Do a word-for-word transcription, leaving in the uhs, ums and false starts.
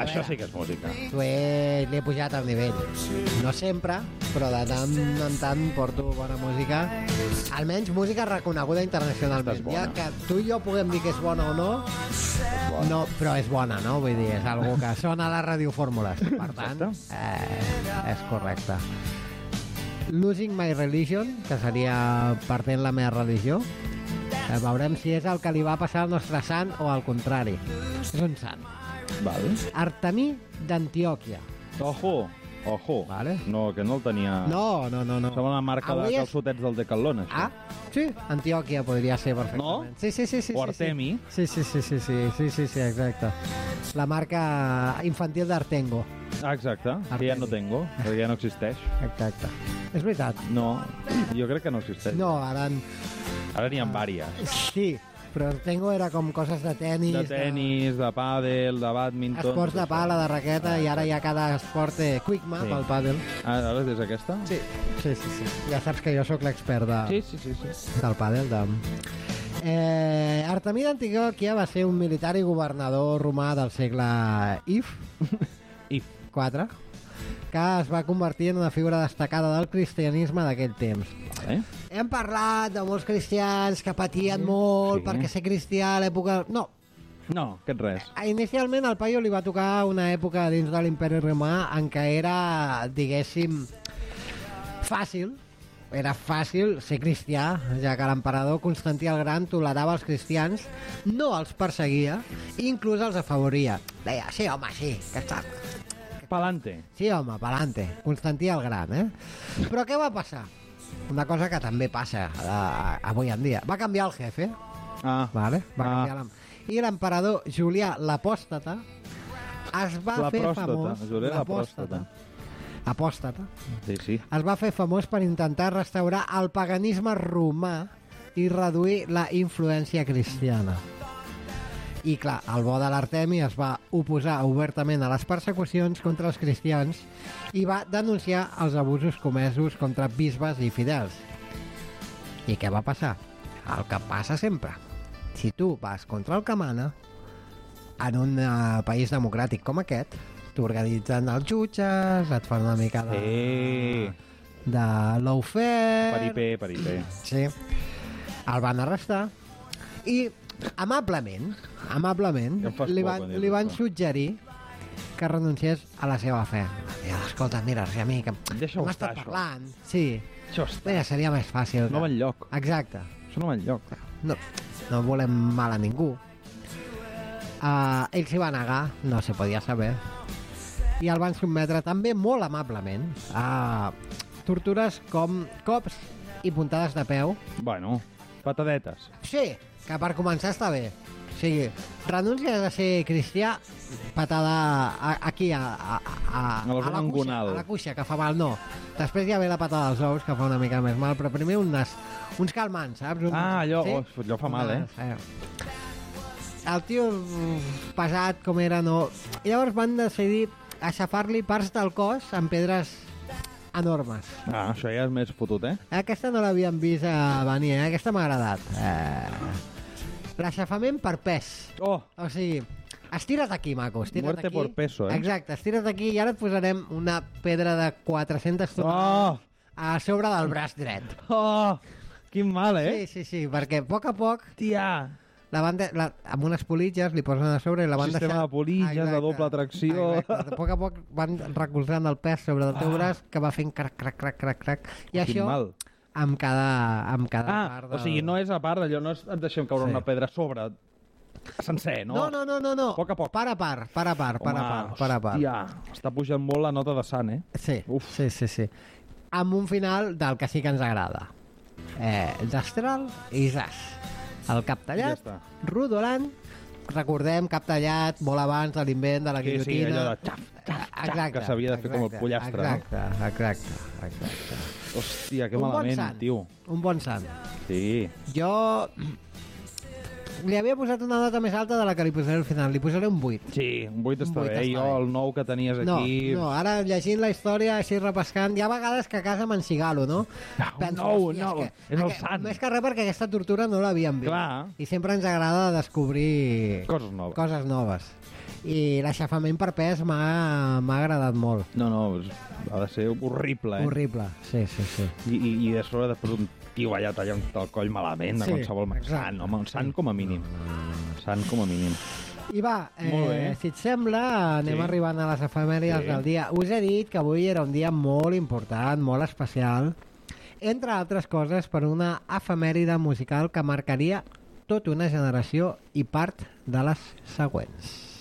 Això sí que és música. T'ho he, l'he pujat al nivell. No sempre, però de tant en tant porto bona música. Almenys música reconeguda internacionalment. Ja que tu i jo puguem dir que és bona o no, no, però és bona, no? Vull dir, és algo que sona a les radiofórmules. Per tant, eh, és correcte. Losing My Religion, que seria perdent la meva religió. Eh, veurem si és el que li va passar al nostre sant o al contrari. És un sant. Vale. Artemí d'Antioquia. Ojo, ojo. Vale. No, que no el tenia... No, no, no. no. Sembla una marca Avui de és- calçotets del Decathlon, això. Ah, sí, Antioquia podria ser perfectament. No? Sí, sí, sí, sí. O sí, Artemi. Sí, sí, sí, sí, sí, sí, sí, sí, exacte. La marca infantil d'Artengo. Ah, exacte, que ja no tengo, perquè ja no existeix. Exacte. És veritat. No, jo crec que no existeix. No, ara... Ara n'hi ha vàries. Sí, però Artengo era com coses de tenis... De tenis, de pàdel, de bàdminton... Esports de pala, de raqueta, Ah, i ara ja cada esport té Quickma Sí. pel pàdel. Ah, ara és aquesta? Sí. Sí, sí, sí. Ja saps que jo sóc l'expert de... Sí, sí, sí, sí. del pàdel de... Eh, Artemí d'Antioquia va ser un militar i governador romà del segle I F I quatre, que es va convertir en una figura destacada del cristianisme d'aquell temps. Eh? Hem parlat de molts cristians que patien molt Sí. perquè ser cristià a l'època... No, No, aquest res. inicialment al paio li va tocar una època dins de l'imperi romà en què era, diguéssim, fàcil, era fàcil ser cristià, ja que l'emperador Constantí el Gran tolerava els cristians, no els perseguia, inclús els afavoria. Deia, sí, home, sí, que està... Palante. Sí, home, pa'lante. Constantí el Gran, eh? Però què va passar? Una cosa que també passa uh, avui en dia. Va canviar el jefe, Ah, vale? Va Ah. canviar la... I l'emperador Julià l'Apòstata es va La fer pròstata, famós... Julià l'Apòstata. Apòstata. sí, sí. Es va fer famós per intentar restaurar el paganisme romà i reduir la influència cristiana. I clar, el bo de l'Artemi es va oposar obertament a les persecucions contra els cristians i va denunciar els abusos comesos contra bisbes i fidels. I què va passar? El que passa sempre. Si tu vas contra el que mana, en un uh, país democràtic com aquest, t'organitzen els jutges, et fan una mica de... Sí. de lawfare... Peripé, peripé. Sí. El van arrestar i amablement, amablement, Ja em fas li por van, quan dius li van això. suggerir que renunciés a la seva fe. Ja, escolta, mira, si a mi que Deixa-ho hem estar, estat això. parlant. Sí, Això està. mira, seria més fàcil. No va enlloc. Exacte. Això no va enlloc. No, no volem mal a ningú. Uh, ell s'hi va negar, no se podia saber, i el van sotmetre també molt amablement a tortures com cops i puntades de peu. Bueno, patadetes. Sí, que per començar està bé. O sigui, renúncies a ser cristià, patada a, aquí a, a, a, A la zona cuixa, angonal. a la cuixa, que fa mal, no. Després ja ve la patada dels ous, que fa una mica més mal, però primer unes, uns calmants, saps? Un, Ah, allò, oh, allò fa mal, eh? eh? El tio mm, pesat com era, no... I llavors van decidir aixafar-li parts del cos amb pedres enormes. Ah, això ja és més fotut, eh? Aquesta no l'havíem vist a venir, eh? Aquesta m'ha agradat. Eh... L'aixafament per pes. Oh, O sigui, estira't aquí, maco, estira't Muerte aquí. por peso, eh? Exacte, estira't aquí i ara et posarem una pedra de quatre-centes oh, tonelades a sobre del braç dret. oh, quin mal, eh? Sí, sí, sí, perquè a poc a poc Tia, la van de, la, amb unes politges li posen a sobre i la van Sistema deixar... de politges, de doble tracció. Exacte. A poc a poc van recolzant el pes sobre el teu Ah. braç que va fent crac, crac, crac, crac, crac. I quin això mal. amb cada, amb cada Ah, part o sigui, no és a part d'allò, no és et deixem caure Sí. una pedra a sobre, sencer, no? No, no, no, no, no. A poc a poc. Part a part, part a part, part a part, part a part. Hòstia, està pujant molt la nota de sant, eh? Sí, Uf. sí, sí, sí. Amb un final del que sí que ens agrada. Eh, destral i zas. El cap tallat, Ja està. rodolant, recordem, cap tallat, molt abans de l'invent de la Sí, sí, guillotina. allò de xaf, xaf, xaf, que s'havia de fer com el pollastre, no? Exacte, exacte, exacte. Hòstia, que Un bon malament, sant, tio. un bon sant. Sí. Jo li havia posat una nota més alta de la que li posaré al final. Li posaré un vuit. Sí, un vuit està vuit bé. està Jo, bé. el nou que tenies No, aquí... no, ara llegint la història, així repescant, hi ha vegades que a casa m'ensigalo, no? No, no, hòstia, no, que, és el que, sant. Més que res perquè aquesta tortura no l'havíem vist. Clar. I sempre ens agrada descobrir Coses noves. coses noves. I l'aixafament per pes m'ha m'ha agradat molt. No, no, és- ha de ser horrible, eh? Horrible, sí, sí, sí. I, i, i de sobre després un tio allà tallant el coll malament de Sí, qualsevol exacte. sant, home, un sant com a mínim. Sant com a mínim. I va, Molt bé. eh, si et sembla, anem Sí. arribant a les efemèrides Sí. del dia. Us he dit que avui era un dia molt important, molt especial, entre altres coses per una efemèride musical que marcaria tota una generació i part de les següents.